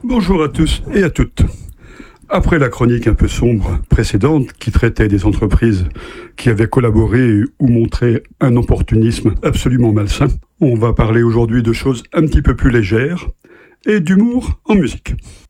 Bonjour à tous et à toutes. Après la chronique un peu sombre précédente qui traitait des entreprises qui avaient collaboré ou montré un opportunisme absolument malsain, on va parler aujourd'hui de choses un petit peu plus légères et d'humour en musique.